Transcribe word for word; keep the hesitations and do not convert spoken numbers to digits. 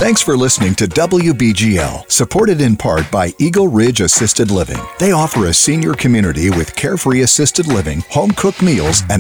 Thanks for listening to W B G L, supported in part by Eagle Ridge Assisted Living. They offer a senior community with carefree assisted living, home-cooked meals, and